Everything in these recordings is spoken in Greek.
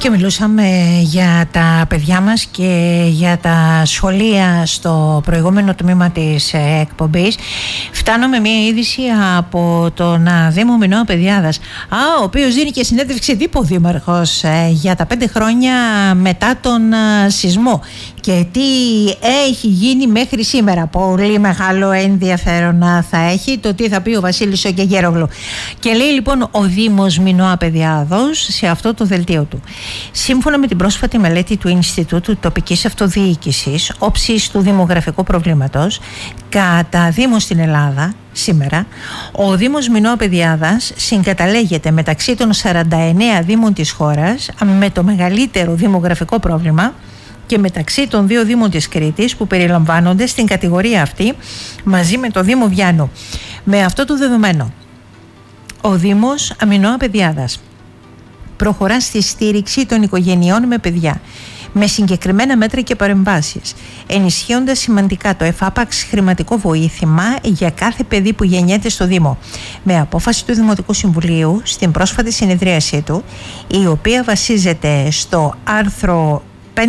Και μιλούσαμε για τα παιδιά μας και για τα σχολεία στο προηγούμενο τμήμα της εκπομπής. Φτάνω με μια είδηση από τον Δήμο Μινώα Παιδιάδας, ο οποίος δίνει και συνέντευξη τύπου ο Δήμαρχος για τα 5 χρόνια μετά τον σεισμό και τι έχει γίνει μέχρι σήμερα. Πολύ μεγάλο ενδιαφέρον θα έχει το τι θα πει ο Βασίλης ο Κεγέρογλου. Και λέει λοιπόν ο Δήμος Μινώα Παιδιάδος σε αυτό το δελτίο του: σύμφωνα με την πρόσφατη μελέτη του Ινστιτούτου Τοπικής Αυτοδιοίκησης όψης του δημογραφικού προβλήματος κατά Δήμο στην Ελλάδα, σήμερα, ο Δήμος Μινώα Παιδιάδας συγκαταλέγεται μεταξύ των 49 δήμων της χώρας με το μεγαλύτερο δημογραφικό πρόβλημα και μεταξύ των 2 δήμων της Κρήτης που περιλαμβάνονται στην κατηγορία αυτή μαζί με το Δήμο Βιάννου. Με αυτό το δεδομένο, ο Δήμος Μινώα Παιδιάδας προχωρά στη στήριξη των οικογενειών με παιδιά με συγκεκριμένα μέτρα και παρεμβάσεις, ενισχύοντας σημαντικά το εφάπαξ χρηματικό βοήθημα για κάθε παιδί που γεννιέται στο Δήμο, με απόφαση του Δημοτικού Συμβουλίου στην πρόσφατη συνεδρίασή του, η οποία βασίζεται στο άρθρο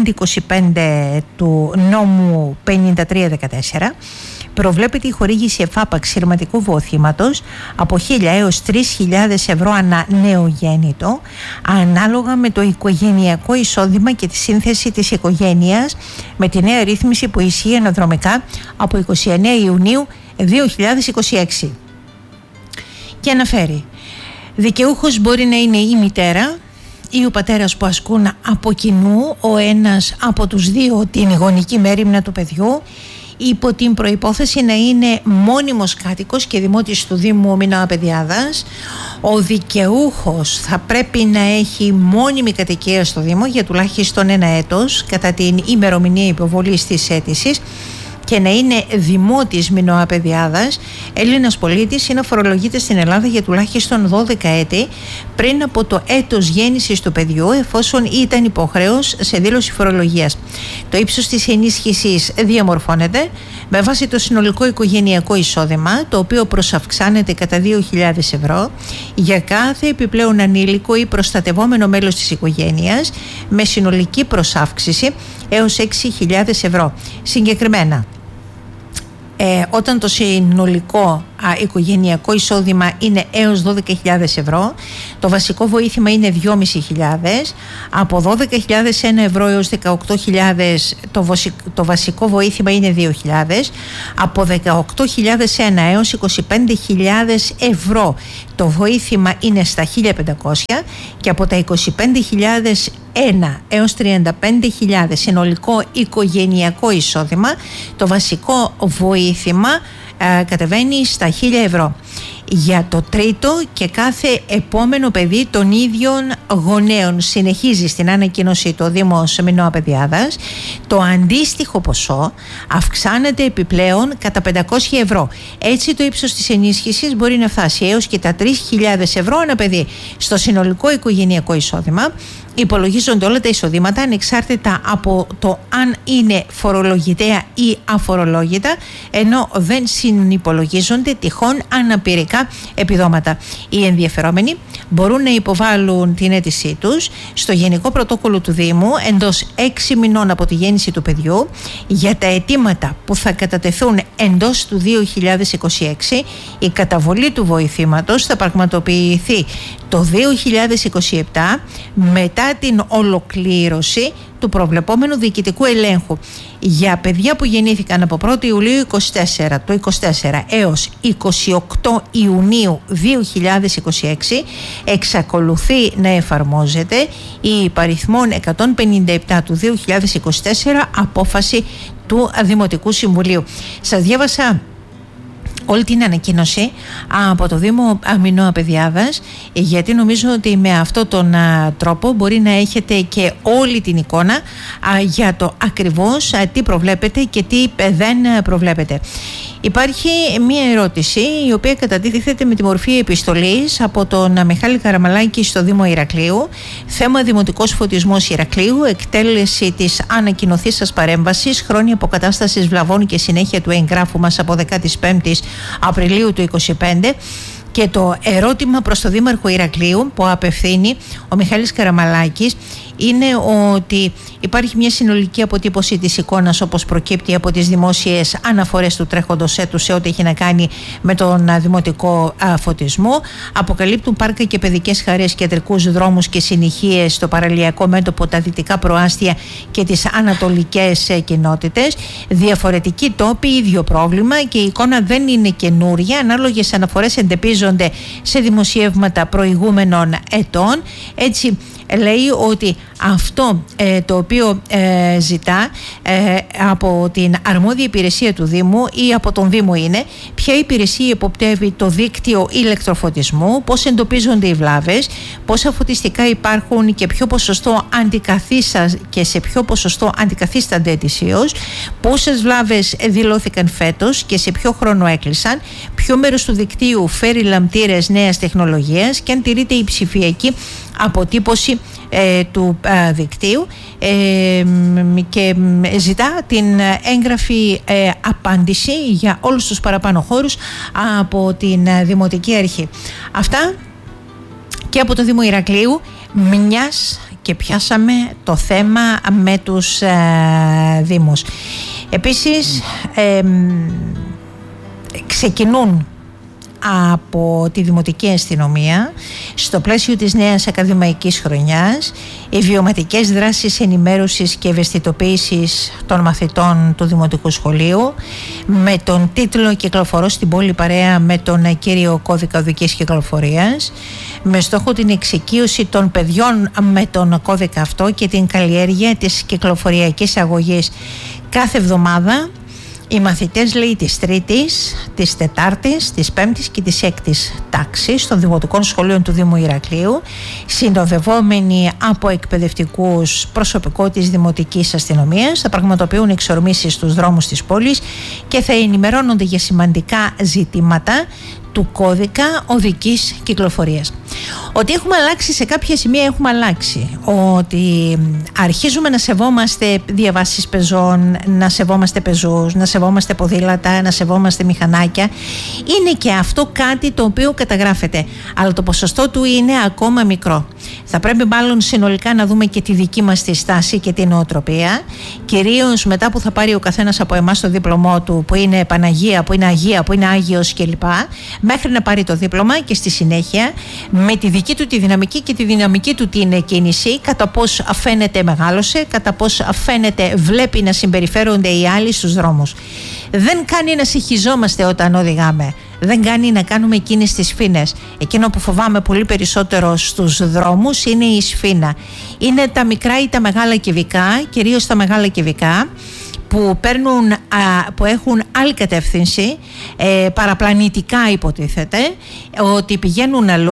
525 του νόμου 5314. Προβλέπεται η χορήγηση εφάπαξ χρηματικού βοηθήματος από 1.000 έως 3.000 ευρώ ανά νεογέννητο, ανάλογα με το οικογενειακό εισόδημα και τη σύνθεση της οικογένειας, με τη νέα ρύθμιση που ισχύει αναδρομικά από 29 Ιουνίου 2026. Και αναφέρει: δικαιούχος μπορεί να είναι η μητέρα ή ο πατέρας που ασκούν από κοινού ο ένας από τους δύο την γονική μέριμνα του παιδιού, υπό την προϋπόθεση να είναι μόνιμος κάτοικος και δημότης του Δήμου Μινώα Παιδιάδας. Ο δικαιούχος θα πρέπει να έχει μόνιμη κατοικία στο Δήμο για τουλάχιστον 1 έτος κατά την ημερομηνία υποβολής της αίτησης και να είναι δημότης Μινώα Παιδιάδας, Έλληνας πολίτης, ή να φορολογείται στην Ελλάδα για τουλάχιστον 12 έτη πριν από το έτος γέννησης του παιδιού, εφόσον ήταν υποχρέως σε δήλωση φορολογίας. Το ύψος της ενίσχυσης διαμορφώνεται με βάση το συνολικό οικογενειακό εισόδημα, το οποίο προσαυξάνεται κατά 2.000 ευρώ για κάθε επιπλέον ανήλικο ή προστατευόμενο μέλος της οικογένειας, με συνολική προσάυξηση έως 6.000 ευρώ. Συγκεκριμένα, όταν το συνολικό οικογενειακό εισόδημα είναι έως 12.000 ευρώ, το βασικό βοήθημα είναι 2.500, από 12.001 ευρώ έως 18.000 το βασικό βοήθημα είναι 2.000, από 18.001 έως 25.000 ευρώ το βοήθημα είναι στα 1.500 και από τα 25.001 έως 35.000 συνολικό οικογενειακό εισόδημα το βασικό βοήθημα κατεβαίνει στα 1.000 ευρώ. Για το τρίτο και κάθε επόμενο παιδί των ίδιων γονέων, συνεχίζει στην ανακοίνωση το Δήμος Μινώα Παιδιάδας, το αντίστοιχο ποσό αυξάνεται επιπλέον κατά 500 ευρώ. Έτσι το ύψος της ενίσχυσης μπορεί να φτάσει έως και τα 3.000 ευρώ ανά παιδί. Στο συνολικό οικογενειακό εισόδημα υπολογίζονται όλα τα εισοδήματα ανεξάρτητα από το αν είναι φορολογητέα ή αφορολόγητα, ενώ δεν συνυπολογίζονται τυχόν αναπηρικά επιδόματα. Οι ενδιαφερόμενοι μπορούν να υποβάλουν την αίτησή τους στο Γενικό Πρωτόκολλο του Δήμου εντός 6 μηνών από τη γέννηση του παιδιού. Για τα αιτήματα που θα κατατεθούν εντός του 2026, η καταβολή του βοηθήματος θα πραγματοποιηθεί το 2027 μετά την ολοκλήρωση του προβλεπόμενου διοικητικού ελέγχου. Για παιδιά που γεννήθηκαν από 1η Ιουλίου 24 έως 28 Ιουνίου 2026 εξακολουθεί να εφαρμόζεται η υπαριθμόν 157 του 2024 απόφαση του Δημοτικού Συμβουλίου. Σας διάβασα όλη την ανακοίνωση από το Δήμο Μινώα Παιδιάδας, γιατί νομίζω ότι με αυτόν τον τρόπο μπορεί να έχετε και όλη την εικόνα για το ακριβώς τι προβλέπετε και τι δεν προβλέπετε. Υπάρχει μία ερώτηση η οποία κατατίθεται με τη μορφή επιστολής από τον Μιχάλη Καραμαλάκη στο Δήμο Ηρακλείου. Θέμα δημοτικός φωτισμός Ηρακλείου, εκτέλεση της ανακοινωθήσας παρέμβασης, χρόνια αποκατάστασης βλαβών και συνέχεια του εγγράφου μας από 15 Απριλίου του 2025. Και το ερώτημα προς τον Δήμαρχο Ηρακλείου που απευθύνει ο Μιχάλης Καραμαλάκης είναι ότι υπάρχει μια συνολική αποτύπωση της εικόνας όπως προκύπτει από τις δημόσιες αναφορές του τρέχοντος έτους σε ό,τι έχει να κάνει με τον δημοτικό φωτισμό. Αποκαλύπτουν πάρκα και παιδικές χαρές, κεντρικούς δρόμους και συνοικίες στο παραλιακό μέτωπο, τα δυτικά προάστια και τις ανατολικές κοινότητες. Διαφορετικοί τόποι, ίδιο πρόβλημα, και η εικόνα δεν είναι καινούρια. Ανάλογες αναφορές εντοπίζονται σε δημοσιεύματα προηγούμενων ετών. Έτσι λέει ότι αυτό το οποίο ζητά από την αρμόδια υπηρεσία του Δήμου ή από τον Δήμο είναι ποια υπηρεσία υποπτεύει το δίκτυο ηλεκτροφωτισμού, πώς εντοπίζονται οι βλάβες, πόσα φωτιστικά υπάρχουν και σε ποιο ποσοστό αντικαθίστανται ετησίως, πόσες βλάβες δηλώθηκαν φέτος και σε ποιο χρόνο έκλεισαν, ποιο μέρος του δικτύου φέρει λαμπτήρες νέας τεχνολογίας και αν τηρείται η ψηφιακή αποτύπωση του δικτύου, και ζητά την έγγραφη απάντηση για όλους τους παραπάνω χώρους από την Δημοτική Αρχή. Αυτά και από το Δήμο Ηρακλείου, μιας και πιάσαμε το θέμα με τους Δήμους. Επίσης ξεκινούν από τη Δημοτική Αστυνομία στο πλαίσιο της νέας ακαδημαϊκής χρονιάς οι βιωματικές δράσεις ενημέρωσης και ευαισθητοποίησης των μαθητών του Δημοτικού Σχολείου με τον τίτλο «Κυκλοφορώ στην πόλη παρέα με τον κύριο κώδικα οδικής κυκλοφορίας», με στόχο την εξοικείωση των παιδιών με τον κώδικα αυτό και την καλλιέργεια της κυκλοφοριακής αγωγής. Κάθε εβδομάδα οι μαθητές, λέει, της Τρίτης, της Τετάρτης, της Πέμπτης και της Έκτης τάξης των Δημοτικών Σχολείων του Δήμου Ηρακλείου, συνοδευόμενοι από εκπαιδευτικούς, προσωπικό της Δημοτικής Αστυνομίας, θα πραγματοποιούν εξορμήσεις στους δρόμους της πόλης και θα ενημερώνονται για σημαντικά ζητήματα του κώδικα οδικής κυκλοφορίας. Ότι έχουμε αλλάξει σε κάποια σημεία, έχουμε αλλάξει. Ότι αρχίζουμε να σεβόμαστε διαβάσεις πεζών, να σεβόμαστε πεζούς, να σεβόμαστε ποδήλατα, να σεβόμαστε μηχανάκια. Είναι και αυτό κάτι το οποίο καταγράφεται, αλλά το ποσοστό του είναι ακόμα μικρό. Θα πρέπει μάλλον συνολικά να δούμε και τη δική μας τη στάση και την νοοτροπία, κυρίως μετά που θα πάρει ο καθένας από εμάς το δίπλωμό του, που είναι Παναγία, που είναι Αγία, που είναι Άγιος κλπ, μέχρι να πάρει το δίπλωμα και στη συνέχεια με τη δική του τη δυναμική και τη δυναμική του την κίνηση, κατά πώς φαίνεται μεγάλωσε, κατά πώς φαίνεται βλέπει να συμπεριφέρονται οι άλλοι στους δρόμους. Δεν κάνει να συγχυζόμαστε όταν οδηγάμε. Δεν κάνει να κάνουμε εκείνες τις σφήνες. Εκείνο που φοβάμαι πολύ περισσότερο στους δρόμους είναι η σφήνα. Είναι τα μικρά ή τα μεγάλα κυβικά, κυρίως τα μεγάλα κυβικά, που έχουν άλλη κατεύθυνση, παραπλανητικά υποτίθεται, ότι πηγαίνουν αλλού